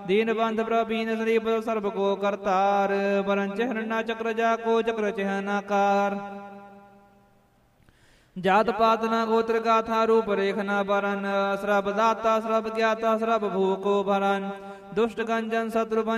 दीन बंध प्रभीन संदीप सर्व को करतार बरन चहरना चक्र जाको चक्र चहनाकार जात पात न गोत्र गाथा रूप रेख न बरन श्रभ दाता श्रभ ज्ञाता श्रभ भू को भरन दुष्ट गंजन शत्रु